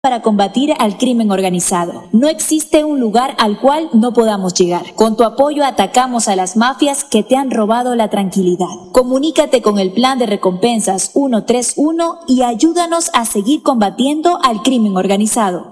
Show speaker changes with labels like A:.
A: para combatir al crimen organizado. No existe un lugar al cual no podamos llegar. Con tu apoyo atacamos a las mafias que te han robado la tranquilidad. Comunícate con el Plan de Recompensas 131 y ayúdanos a seguir combatiendo al crimen organizado.